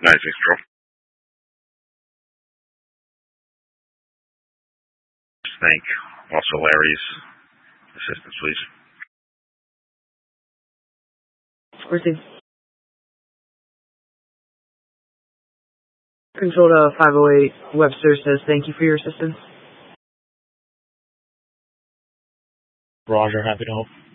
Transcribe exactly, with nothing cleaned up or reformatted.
nine six zero. Thank also Larry's assistance, please. Proceed. Control to five oh eight, Webster says thank you for your assistance. Roger, happy to help.